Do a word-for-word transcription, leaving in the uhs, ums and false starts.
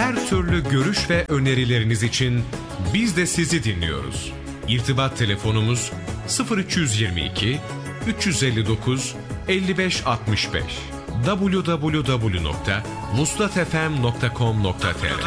Her türlü görüş ve önerileriniz için biz de sizi dinliyoruz. İrtibat telefonumuz sıfır üç yirmi iki üç elli dokuz elli beş altmış beş double-u double-u double-u nokta vuslat f m nokta com nokta t r